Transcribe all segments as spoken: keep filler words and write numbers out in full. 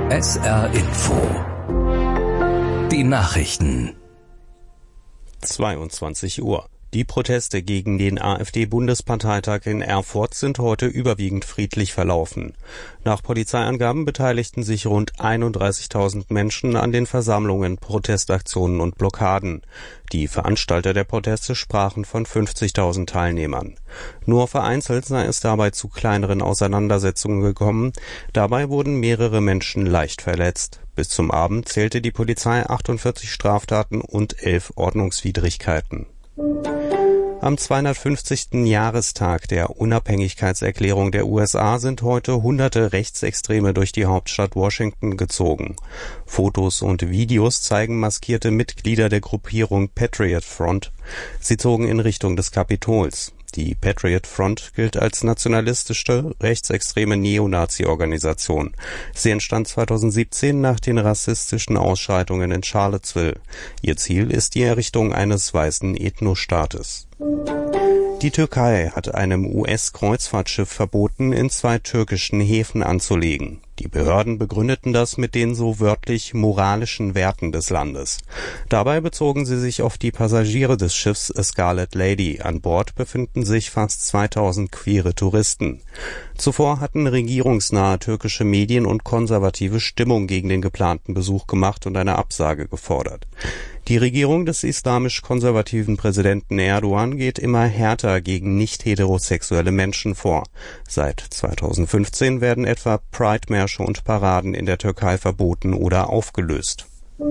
S R Info. Die Nachrichten. zweiundzwanzig Uhr. Die Proteste gegen den AfD-Bundesparteitag in Erfurt sind heute überwiegend friedlich verlaufen. Nach Polizeiangaben beteiligten sich rund einunddreißigtausend Menschen an den Versammlungen, Protestaktionen und Blockaden. Die Veranstalter der Proteste sprachen von fünfzigtausend Teilnehmern. Nur vereinzelt sei es dabei zu kleineren Auseinandersetzungen gekommen. Dabei wurden mehrere Menschen leicht verletzt. Bis zum Abend zählte die Polizei achtundvierzig Straftaten und elf Ordnungswidrigkeiten. Am zweihundertfünfzigsten Jahrestag der Unabhängigkeitserklärung der U S A sind heute hunderte Rechtsextreme durch die Hauptstadt Washington gezogen. Fotos und Videos zeigen maskierte Mitglieder der Gruppierung Patriot Front. Sie zogen in Richtung des Kapitols. Die Patriot Front gilt als nationalistische, rechtsextreme Neonazi-Organisation. Sie entstand zweitausendsiebzehn nach den rassistischen Ausschreitungen in Charlottesville. Ihr Ziel ist die Errichtung eines weißen Ethnostaates. Die Türkei hat einem U S-Kreuzfahrtschiff verboten, in zwei türkischen Häfen anzulegen. Die Behörden begründeten das mit den so wörtlich moralischen Werten des Landes. Dabei bezogen sie sich auf die Passagiere des Schiffs A Scarlet Lady. An Bord befinden sich fast zweitausend queere Touristen. Zuvor hatten regierungsnahe türkische Medien und konservative Stimmung gegen den geplanten Besuch gemacht und eine Absage gefordert. Die Regierung des islamisch-konservativen Präsidenten Erdogan geht immer härter gegen nicht-heterosexuelle Menschen vor. Seit zweitausendfünfzehn werden etwa Pride-Märsche und Paraden in der Türkei verboten oder aufgelöst.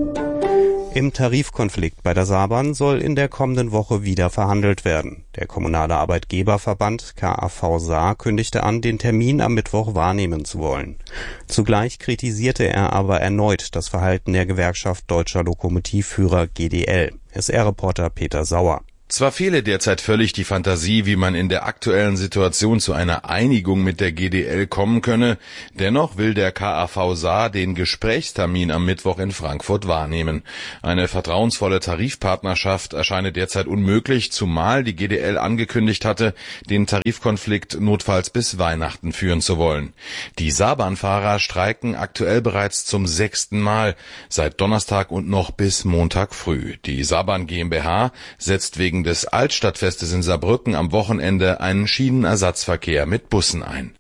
Im Tarifkonflikt bei der Saban soll in der kommenden Woche wieder verhandelt werden. Der kommunale Arbeitgeberverband K A V Saar kündigte an, den Termin am Mittwoch wahrnehmen zu wollen. Zugleich kritisierte er aber erneut das Verhalten der Gewerkschaft Deutscher Lokomotivführer G D L. S R-Reporter Peter Sauer. Zwar fehle derzeit völlig die Fantasie, wie man in der aktuellen Situation zu einer Einigung mit der G D L kommen könne, dennoch will der K A V Saar den Gesprächstermin am Mittwoch in Frankfurt wahrnehmen. Eine vertrauensvolle Tarifpartnerschaft erscheine derzeit unmöglich, zumal die G D L angekündigt hatte, den Tarifkonflikt notfalls bis Weihnachten führen zu wollen. Die Saarbahnfahrer streiken aktuell bereits zum sechsten Mal, seit Donnerstag und noch bis Montag früh. Die Saarbahn GmbH setzt wegen des Altstadtfestes in Saarbrücken am Wochenende einen Schienenersatzverkehr mit Bussen ein.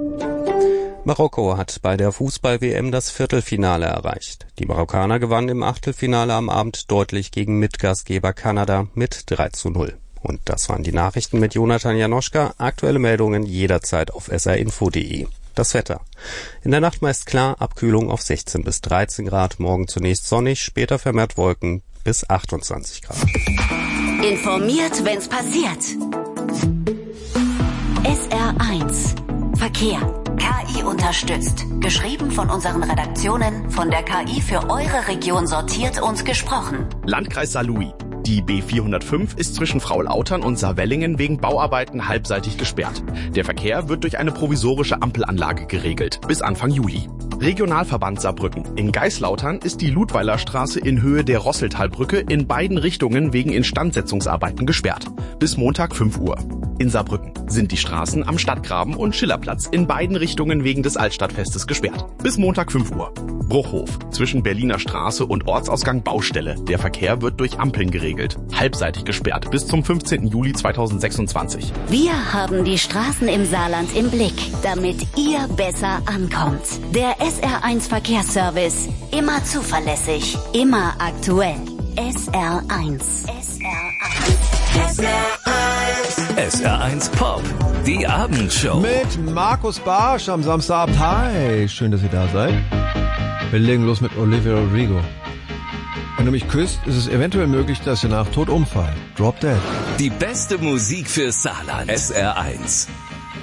Marokko hat bei der Fußball-W M das Viertelfinale erreicht. Die Marokkaner gewannen im Achtelfinale am Abend deutlich gegen Mitgastgeber Kanada mit drei zu null. Und das waren die Nachrichten mit Jonathan Janoschka. Aktuelle Meldungen jederzeit auf s r info punkt d e. Das Wetter. In der Nacht meist klar, Abkühlung auf sechzehn bis dreizehn Grad, morgen zunächst sonnig, später vermehrt Wolken bis achtundzwanzig Grad. Informiert, wenn's passiert. S R eins Verkehr. K I unterstützt. Geschrieben von unseren Redaktionen, von der K I für eure Region sortiert und gesprochen. Landkreis Saarlouis. Die B vierhundertfünf ist zwischen Fraulautern und Saarwellingen wegen Bauarbeiten halbseitig gesperrt. Der Verkehr wird durch eine provisorische Ampelanlage geregelt, bis Anfang Juli. Regionalverband Saarbrücken. In Geislautern ist die Ludweilerstraße in Höhe der Rosseltalbrücke in beiden Richtungen wegen Instandsetzungsarbeiten gesperrt. Bis Montag fünf Uhr. In Saarbrücken sind die Straßen am Stadtgraben und Schillerplatz in beiden Richtungen wegen des Altstadtfestes gesperrt. Bis Montag fünf Uhr. Bruchhof. Zwischen Berliner Straße und Ortsausgang Baustelle. Der Verkehr wird durch Ampeln geregelt. Halbseitig gesperrt bis zum fünfzehnten Juli zweitausendsechsundzwanzig. Wir haben die Straßen im Saarland im Blick, damit ihr besser ankommt. Der S R eins Verkehrsservice. Immer zuverlässig, immer aktuell. S R eins. S R eins. S R eins. S R eins Pop. Die Abendshow. Mit Markus Barsch am Samstagabend. Hi, schön, dass ihr da seid. Wir legen los mit Olivia Rodrigo. Wenn du mich küsst, ist es eventuell möglich, dass ihr nach Tod umfallen. Drop Dead. Die beste Musik für Saarland. S R eins.